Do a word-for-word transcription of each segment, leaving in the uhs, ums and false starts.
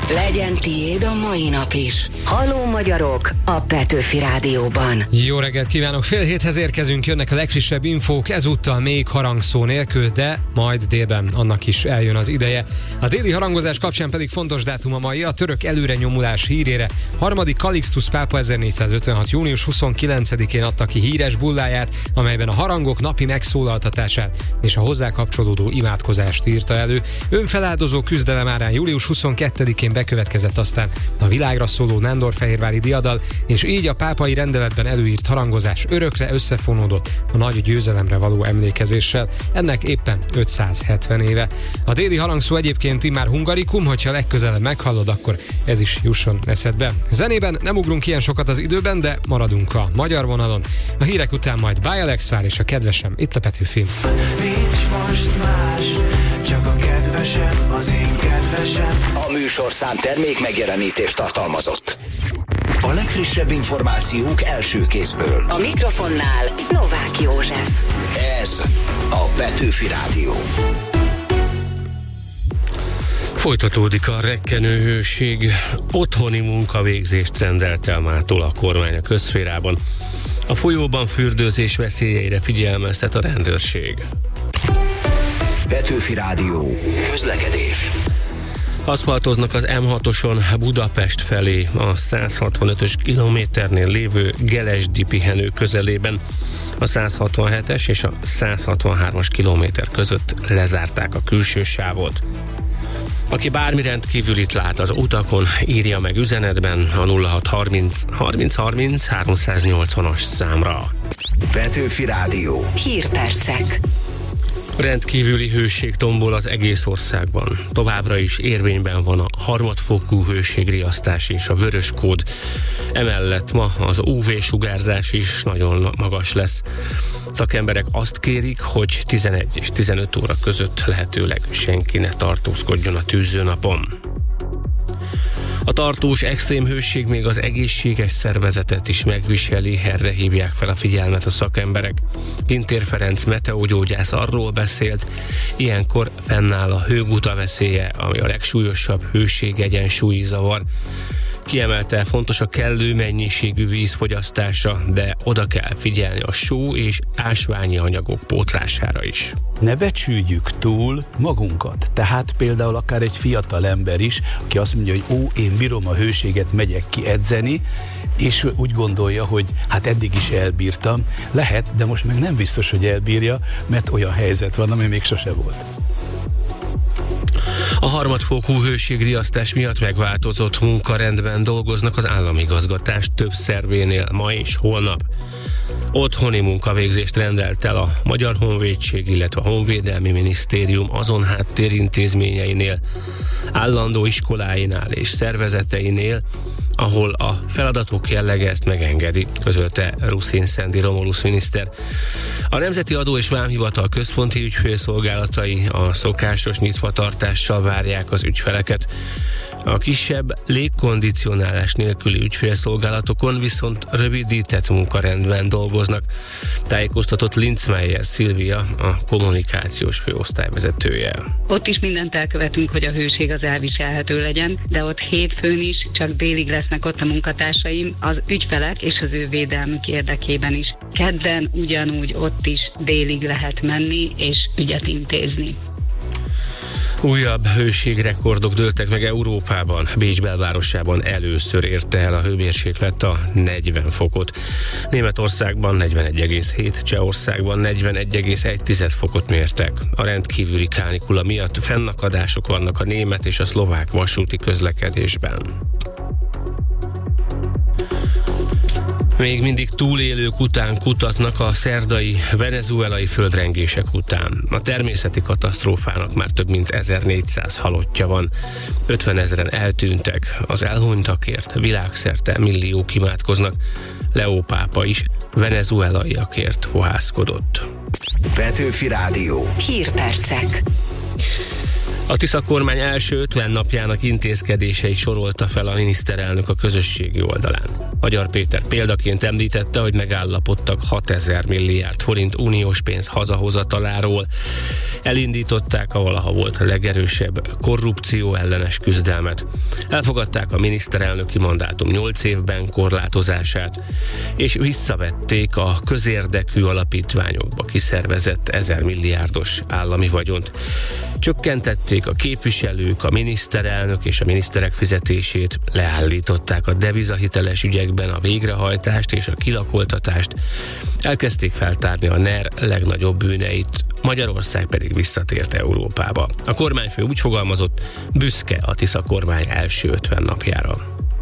Legyen tiéd a mai nap is. Halló magyarok a Petőfi Rádióban. Jó reggelt kívánok, fél héthez érkezünk, jönnek a legfrissebb infók, ezúttal még harangszó nélkül, de majd délben annak is eljön az ideje. A déli harangozás kapcsán pedig fontos dátum a mai, a török előrenyomulás hírére. Harmadik Kalixtusz pápa ezernégyszázötvenhat. június huszonkilencedikén adta ki híres bulláját, amelyben a harangok napi megszólaltatását és a hozzá kapcsolódó imádkozást írta elő. Önfeláldozó küzdelem árán július huszonkettedikén bekövetkezett aztán a világra szóló nándorfehérvári diadal, és így a pápai rendeletben előírt harangozás örökre összefonódott a nagy győzelemre való emlékezéssel. Ennek éppen ötszázhetven éve. A déli harangszó egyébként immár hungarikum, hogyha legközelebb meghallod, akkor ez is jusson eszedbe. Zenében nem ugrunk ilyen sokat az időben, de maradunk a magyar vonalon. A hírek után majd By Alex vár és a kedvesem itt a Petőfin. Nincs most más, csak a kedvesem, az én kedvesem. A műsorszám termék megjelenítést tartalmazott. A legfrissebb információk első kézből. A mikrofonnál Novák József. Ez a Petőfi Rádió. Folytatódik a rekkenő hőség. Otthoni munkavégzést rendelt el mától a kormány a közszférában. A folyóban fürdőzés veszélyeire figyelmeztet a rendőrség. Petőfi Rádió. Közlekedés. Aszfaltoznak az em hatoson Budapest felé a száz hatvanötös kilométernél lévő Gelesdi pihenő közelében. A száz hatvanhetes és a száz hatvanhármas kilométer között lezárták a külső sávot. Aki bármi rendkívülit lát az utakon, írja meg üzenetben a nulla hat harminc harminc harminc háromszáznyolcvanas számra. Petőfi Rádió. Hírpercek. Rendkívüli hőség tombol az egész országban. Továbbra is érvényben van a harmadfokú hőségriasztás és a vörös kód. Emellett ma az ú vé-sugárzás is nagyon magas lesz. Szakemberek azt kérik, hogy tizenegy és tizenöt óra között lehetőleg senki ne tartózkodjon a tűzőnapon. A tartós extrém hőség még az egészséges szervezetet is megviseli, erre hívják fel a figyelmet a szakemberek. Pintér Ferenc meteogyógyász arról beszélt, ilyenkor fennáll a hőguta veszélye, ami a legsúlyosabb hőség-egyensúlyi zavar. Kiemelte, fontos a kellő mennyiségű víz fogyasztása, de oda kell figyelni a só és ásványi anyagok pótlására is. Ne becsüljük túl magunkat. Tehát például akár egy fiatal ember is, aki azt mondja, hogy ó, én bírom a hőséget, megyek ki edzeni, és úgy gondolja, hogy hát eddig is elbírtam. Lehet, de most meg nem biztos, hogy elbírja, mert olyan helyzet van, ami még sose volt. A harmadfokú hőségriasztás miatt megváltozott munkarendben dolgoznak az államigazgatás több szervénél ma és holnap. Otthoni munkavégzést rendelt el a Magyar Honvédség, illetve a Honvédelmi Minisztérium azon háttérintézményeinél, állandó iskoláinál és szervezeteinél, ahol a feladatok jellege ezt megengedi, közölte Ruszin Szendi Romulusz miniszter. A Nemzeti Adó és Vámhivatal központi ügyfélszolgálatai a szokásos nyitvatartással várják az ügyfeleket. A kisebb légkondicionálás nélküli ügyfélszolgálatokon viszont rövidített munkarendben dolgoznak, tájékoztatott Linzmeier Szilvia, a kommunikációs főosztályvezetője. Ott is mindent elkövetünk, hogy a hőség az elviselhető legyen, de ott hétfőn is csak délig lesznek ott a munkatársaim, az ügyfelek és az ő védelmük érdekében is. Kedden ugyanúgy ott is délig lehet menni és ügyet intézni. Újabb hőségrekordok dőltek meg Európában. Bécs belvárosában először érte el a hőmérséklet a negyven fokot. Németországban negyvenegy egész hét, Csehországban negyvenegy egész egy fokot mértek. A rendkívüli kánikula miatt fennakadások vannak a német és a szlovák vasúti közlekedésben. Még mindig túlélők után kutatnak a szerdai venezuelai földrengések után. A természeti katasztrófának már több mint ezernégyszáz halottja van. ötvenezren eltűntek, az elhunytakért világszerte milliók imádkoznak. Leó pápa is venezuelaiakért fohászkodott. Petőfi Rádió. Hírpercek. A Tisza kormány első ötven napjának intézkedéseit sorolta fel a miniszterelnök a közösségi oldalán. Magyar Péter példaként említette, hogy megállapodtak hatezer milliárd forint uniós pénz hazahozataláról. Elindították a valaha volt legerősebb korrupció ellenes küzdelmet. Elfogadták a miniszterelnöki mandátum nyolc évben korlátozását, és visszavették a közérdekű alapítványokba kiszervezett ezer milliárdos állami vagyont. Csökkentették a képviselők, a miniszterelnök és a miniszterek fizetését, leállították a devizahiteles ügyekben a végrehajtást és a kilakoltatást, elkezdték feltárni a NER legnagyobb bűneit, Magyarország pedig visszatért Európába. A kormányfő úgy fogalmazott, büszke a Tisza kormány első ötven napjára.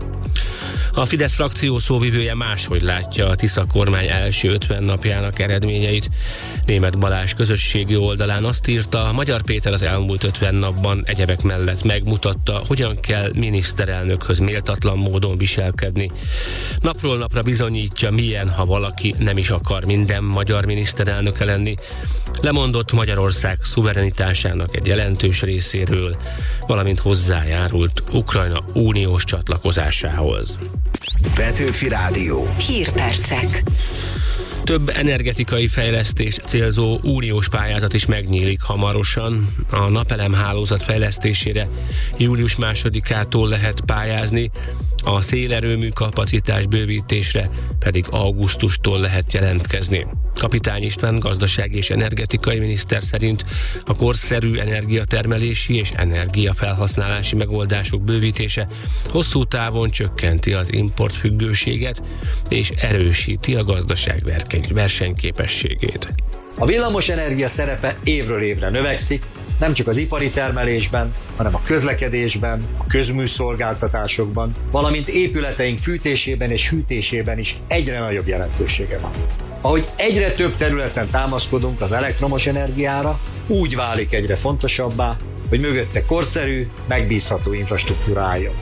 A Fidesz frakció szóvivője máshogy látja a Tisza kormány első ötven napjának eredményeit. Németh Balázs közösségi oldalán azt írta, Magyar Péter az elmúlt ötven napban egyebek mellett megmutatta, hogyan kell miniszterelnökhöz méltatlan módon viselkedni. Napról napra bizonyítja, milyen, ha valaki nem is akar minden magyar miniszterelnöke lenni. Lemondott Magyarország szuverenitásának egy jelentős részéről, valamint hozzájárult Ukrajna uniós csatlakozásához. Petőfi Rádió. Hírpercek. Több energetikai fejlesztés célzó uniós pályázat is megnyílik hamarosan. A napelem hálózat fejlesztésére július másodikától lehet pályázni, a szélerőmű kapacitás bővítésre pedig augusztustól lehet jelentkezni. Kapitány István gazdasági és energetikai miniszter szerint a korszerű energiatermelési és energiafelhasználási megoldások bővítése hosszú távon csökkenti az importfüggőséget és erősíti a gazdaság versenyképességét. A villamosenergia szerepe évről évre növekszik, nem csak az ipari termelésben, hanem a közlekedésben, a közműszolgáltatásokban, valamint épületeink fűtésében és hűtésében is egyre nagyobb jelentősége van. Ahogy egyre több területen támaszkodunk az elektromos energiára, úgy válik egyre fontosabbá, hogy mögötte korszerű, megbízható infrastruktúra álljon.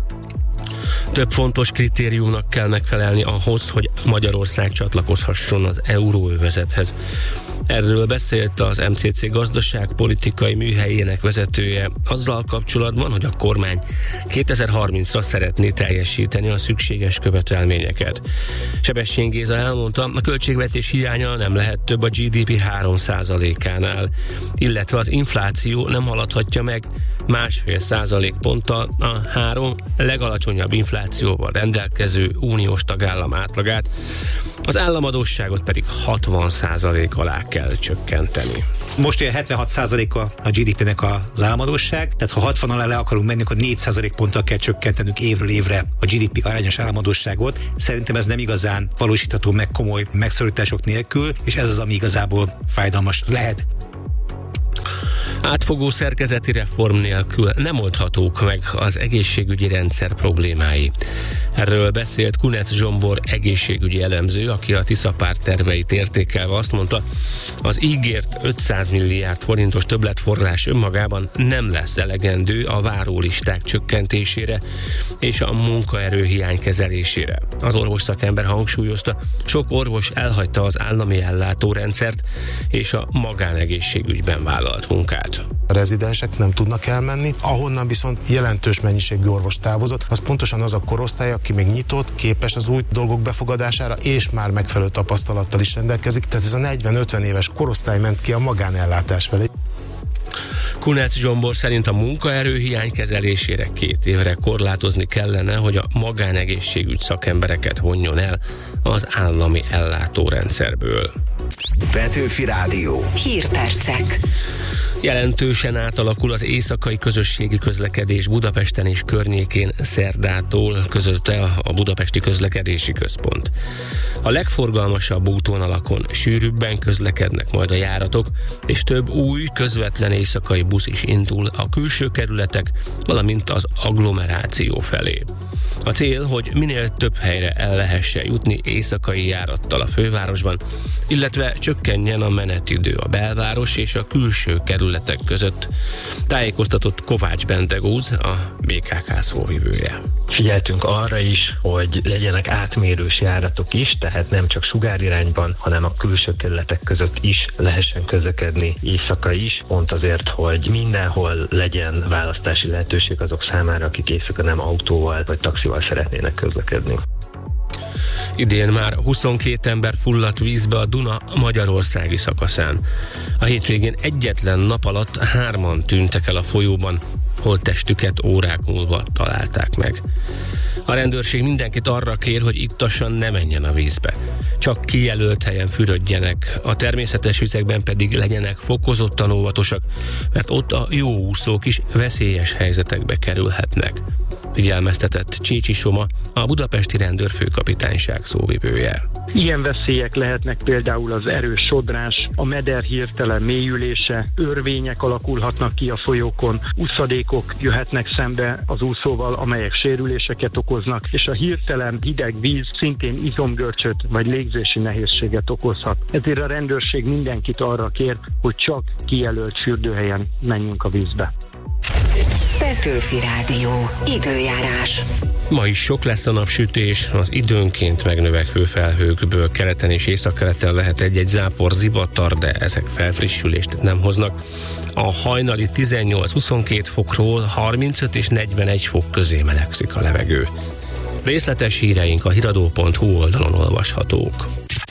Több fontos kritériumnak kell megfelelni ahhoz, hogy Magyarország csatlakozhasson az euróövezethez. Erről beszélt az em cé cé gazdaságpolitikai műhelyének vezetője azzal kapcsolatban, hogy a kormány kétezer-harmincra szeretné teljesíteni a szükséges követelményeket. Sebestyén Géza elmondta, a költségvetés hiánya nem lehet több a gé dé pé három százalékánál, illetve az infláció nem haladhatja meg másfél százalékponttal a három legalacsonyabb inflációval rendelkező uniós tagállam átlagát, az államadósságot pedig hatvan százalék alá kell csökkenteni. Most olyan hetvenhat százaléka a gé dé pének az államadósság, tehát ha hatvan alá le akarunk menni, akkor négy százalékponttal kell csökkentenünk évről évre a gé dé pé arányos államadósságot. Szerintem ez nem igazán valósítható meg komoly megszorítások nélkül, és ez az, ami igazából fájdalmas lehet. Átfogó szerkezeti reform nélkül nem oldhatók meg az egészségügyi rendszer problémái. Erről beszélt Kunec Zsombor egészségügyi elemző, aki a Tisza párt terveit értékelve azt mondta, az ígért ötszáz milliárd forintos többletforrás önmagában nem lesz elegendő a várólisták csökkentésére és a munkaerőhiány kezelésére. Az orvosszakember hangsúlyozta, sok orvos elhagyta az állami ellátórendszert és a magánegészségügyben vállalt munkát. A rezidensek nem tudnak elmenni, ahonnan viszont jelentős mennyiségű orvos távozott, az pontosan az a korosztály, aki még nyitott, képes az új dolgok befogadására, és már megfelelő tapasztalattal is rendelkezik, tehát ez a negyven-ötven éves korosztály ment ki a magánellátás felé. Kunec Zsombor szerint a munkaerőhiány kezelésére két évre korlátozni kellene, hogy a magánegészségügy szakembereket vonjon el az állami ellátórendszerből. Petőfi Rádió. Hírpercek. Jelentősen átalakul az éjszakai közösségi közlekedés Budapesten és környékén szerdától, közölte a Budapesti Közlekedési Központ. A legforgalmasabb útvonalakon sűrűbben közlekednek majd a járatok, és több új, közvetlen éjszakai busz is indul a külső kerületek, valamint az agglomeráció felé. A cél, hogy minél több helyre el lehessen jutni éjszakai járattal a fővárosban, illetve csökkenjen a menetidő a belváros és a külső kerületek között. Tájékoztatott Kovács Bendegúz, a bé ká ká szóvivője. Figyeltünk arra is, hogy legyenek átmérős járatok is, tehát nem csak sugárirányban, hanem a külső kerületek között is lehessen közlekedni éjszaka is, pont azért, hogy mindenhol legyen választási lehetőség azok számára, akik éjszaka nem autóval vagy taxival szeretnének közlekedni. Idén már huszonkét ember fulladt vízbe a Duna magyarországi szakaszán. A hétvégén egyetlen nap alatt hárman tűntek el a folyóban, holttestüket órák múlva találták meg. A rendőrség mindenkit arra kér, hogy ittassan ne menjen a vízbe. Csak kijelölt helyen fürödjenek, a természetes vizekben pedig legyenek fokozottan óvatosak, mert ott a jó úszók is veszélyes helyzetekbe kerülhetnek. Figyelmeztetett Csícsi Soma, a budapesti rendőrfőkapitányság szóvivője. Ilyen veszélyek lehetnek például az erős sodrás, a meder hirtelen mélyülése, örvények alakulhatnak ki a folyókon, úszadékok jöhetnek szembe az úszóval, amelyek sérüléseket okoznak, és a hirtelen hideg víz szintén izomgörcsöt vagy légzési nehézséget okozhat. Ezért a rendőrség mindenkit arra kér, hogy csak kijelölt fürdőhelyen menjünk a vízbe. Petőfi Rádió. Időjárás. Ma is sok lesz a napsütés, az időnként megnövekvő felhőkből keleten és északkeleten lehet egy-egy zápor, zivatar, de ezek felfrissülést nem hoznak. A hajnali tizennyolc-huszonkét fokról harmincöt és negyvenegy fok közé melegszik a levegő. Részletes híreink a hiradó pont hu oldalon olvashatók.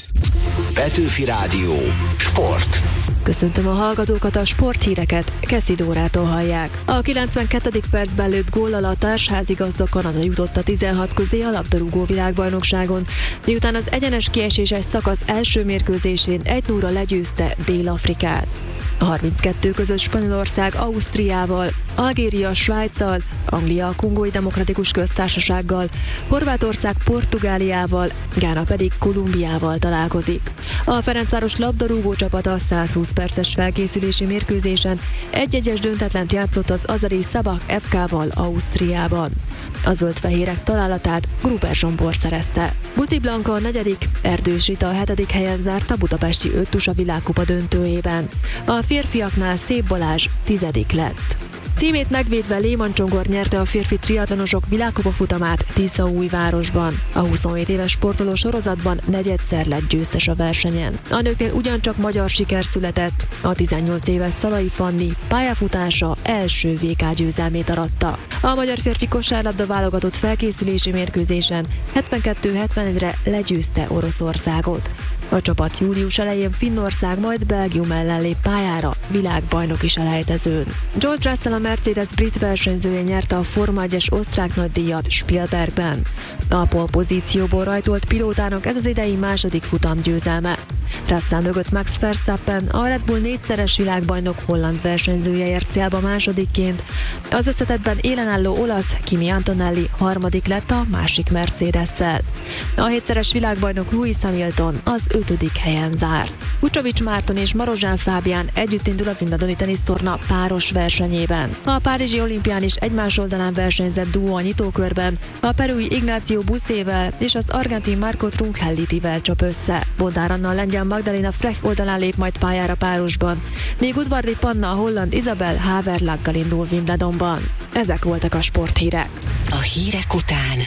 Petőfi Rádió. Sport. Köszöntöm a hallgatókat, a sporthíreket Keszi Dórától hallják. A kilencvenkettedik percben lőtt góllal a társházigazda Kanada jutott a tizenhat közé a labdarúgó világbajnokságon, miután az egyenes kieséses szakasz első mérkőzésén egy nulla legyőzte Dél-Afrikát. A harminckettő között Spanyolország Ausztriával, Algéria Svájccal, Anglia a Kongói Demokratikus Köztársasággal, Horvátország Portugáliával, Gána pedig Kolumbiával találkozik. A Ferencváros labdarúgó csapata százhúsz perces felkészülési mérkőzésen egy-egyes döntetlent játszott az azeri Szabak ef ká-val Ausztriában. A zöldfehérek találatát Gruber Zsombor szerezte. Buzi Blanka a negyedik, Erdős Rita a hetedik helyen zárt a budapesti öttusa világkupa döntőjében. A férfiaknál Szép Balázs tizedik lett. Címét megvédve Léman Csongor nyerte a férfi triatlonosok világkupa futamát Tiszaújvárosban. A huszonhét éves sportoló sorozatban negyedszer lett győztes a versenyen. A nőknél ugyancsak magyar siker született. A tizennyolc éves Szalai Fanni pályafutása első vé ká győzelmét aratta. A magyar férfi kosárlabda válogatott felkészülési mérkőzésen hetvenkettő hetvenegyre legyőzte Oroszországot. A csapat július elején Finnország, majd Belgium ellen lép pályára világbajnoki selejtezőn. George Russell a Mercedes brit versenyzője nyerte a Forma egyes osztrák nagydíjat Spielbergben. A pole pozícióból rajtolt pilótának ez az idei második futam győzelme. Russell mögött Max Verstappen, a Red Bull négyszeres világbajnok holland versenyzője ért célba másodikként. Az összetettben élenálló olasz Kimi Antonelli harmadik lett a másik Mercedes-szel. A hétszeres világbajnok Lewis Hamilton az ötödik helyen zár. Vucsovics Márton és Marozsán Fábián együtt indul a Wimbledoni tenisztorna páros versenyében. A párizsi olimpián is egymás oldalán versenyzett duó a nyitókörben, a perui Ignácio Buszével és az argentin Marco Trungellitivel csap össze. Bodnár Anna a lengyel Magdalena Frech oldalán lép majd pályára párosban, míg Udvardi Panna a holland Isabel Haverlaggal indul Wimbledonban. Ezek voltak a sporthírek. A hírek után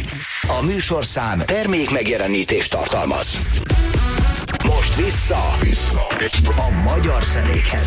A műsorszám termék megjelenítést tartalmaz. Most vissza, vissza a magyar zenékhez.